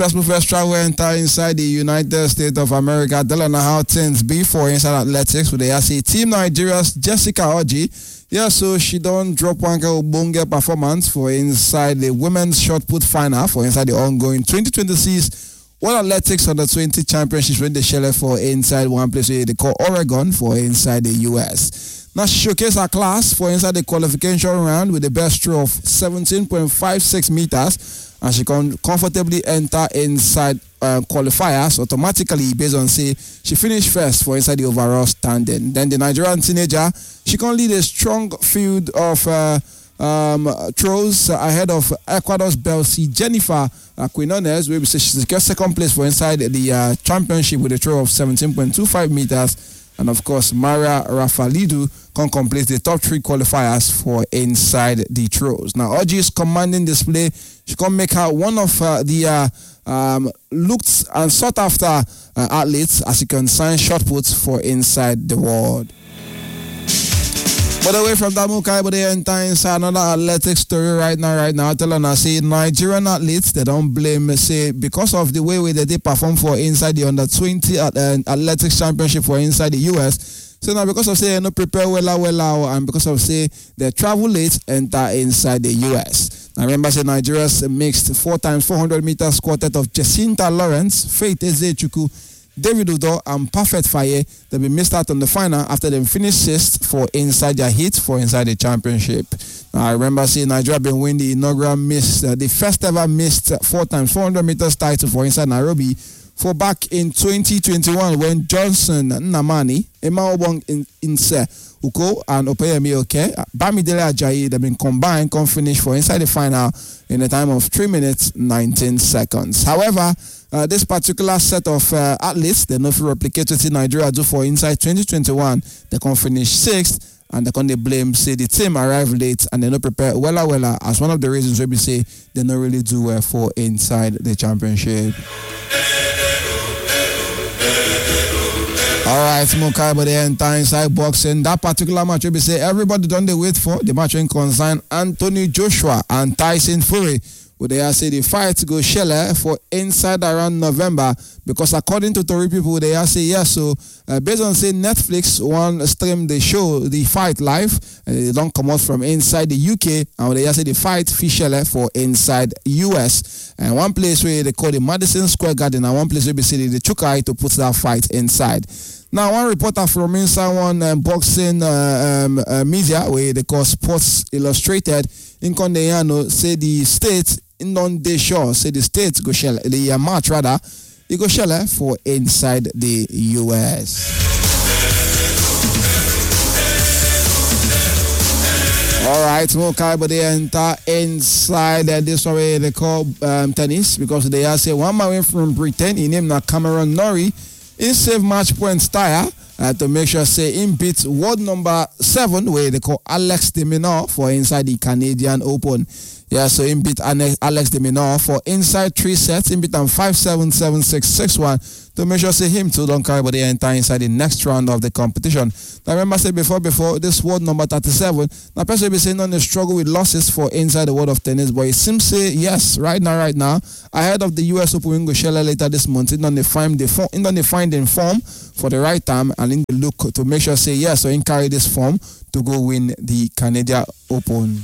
first move first travel enter inside the United States of America. Tell us how things be for inside athletics with the RC Team Nigeria's Jessica Oji. Yeah, so she don't drop one bonga performance for inside the women's shot put final for inside the ongoing 2026 World Athletics Under 20 Championships when they shell for inside one place where they call Oregon for inside the US. Now she showcased her class for inside the qualification round with the best throw of 17.56 meters. And she can comfortably enter inside qualifiers automatically based on say she finished first for inside the overall standing. Then the Nigerian teenager, she can lead a strong field of throws ahead of Ecuador's Belsi Jennifer Quinones, where we say she secured second place for inside the championship with a throw of 17.25 meters. And of course, Maria Rafalidu can complete the top three qualifiers for inside the throws. Now, Oji's commanding display, she can make her one of the looked and sought after athletes as she can sign shot puts for inside the world. But away from that, Mukai, but they enter inside another athletic story right now. Telling us, say, Nigerian athletes, they don't blame, say, because of the way they perform for inside the under 20 athletics championship for inside the US. So now, because of, say, no prepare well, and because of, say, they travel late, enter inside the US. Now, remember, say, Nigeria's mixed 4x400 meters quartet of Jacinta Lawrence, Faith Ezechuku, David Udo and Perfect Faye, they'll be missed out on the final after they finished sixth for inside their heat for inside the championship. Now, I remember seeing Nigeria been win the inaugural the first ever missed 4x400 meters title for inside Nairobi for back in 2021 when Johnson Namani, Emma Obong Inse Uko and Opeyemi Oke, Bamidele Ajayi, they've been combined, can finish for inside the final in a time of 3 minutes 19 seconds. However, this particular set of athletes, they know if you replicate what Nigeria do for inside 2021, they can finish sixth, and they can blame say the team arrived late and they not prepare well as one of the reasons where we say they not really do well for inside the championship. Alright, Smokai, but they enter inside boxing. That particular match we say everybody done they wait for. The match in concern Anthony Joshua and Tyson Fury. Would they say the fight go shell for inside around November, because according to Tory people they say yes. So based on say Netflix one stream they show the fight live, they don't come out from inside the UK, and they say the fight shell for inside US, and one place where they call the Madison Square Garden, and one place where they say the Chukai to put that fight inside. Now, one reporter from inside one boxing media where they call Sports Illustrated in Condeyano say the state in on the show, say the state go shell the match rather, it go shell for inside the US. All right, Smokai, but they enter inside this way they call tennis, because they are say one man from Britain, he named Cameron Norrie. In save match points tire to make sure say in beat world number 7 where they call Alex de Minaur for inside the Canadian Open. Yeah, so in beat Alex de Minaur for inside 3 sets, in beat 5-7, 7-6, 6-1 to make sure say him too don't carry but they enter inside the next round of the competition. Now remember say before this world number 37, now person will be saying on the struggle with losses for inside the world of tennis, but it seems say yes right now ahead of the US Open Wingo Shella later this month, in they find in form for the right time, and in the look to make sure say yes, so in carry this form to go win the Canadian Open.